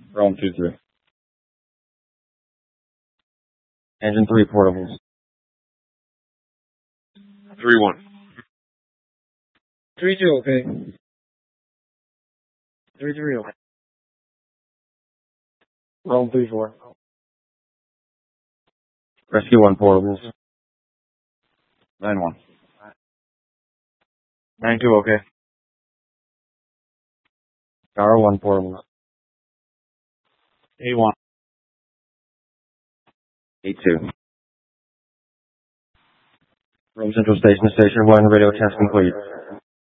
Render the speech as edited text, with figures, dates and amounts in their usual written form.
Rome 2-3. Engine 3 portables. 3-1. 3-2, okay. 3-3, okay. Rome 3-4. Rescue 1 portables. 9-1. 9-2, okay. Tower 1 portables. 8-1. 8-2. Rome Central Station, Station 1, radio test complete.